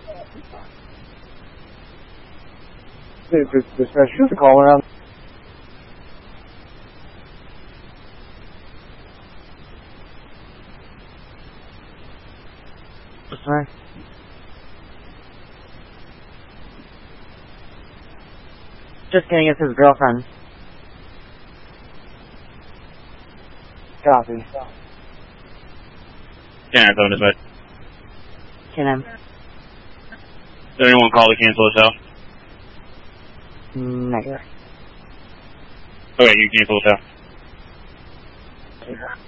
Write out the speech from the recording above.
Dispatch, the call around. Sorry. Just kidding, it's his girlfriend. Copy. Yeah, phone is bad. Can I? Does anyone call to cancel this out? Negative. Okay, you cancel this out.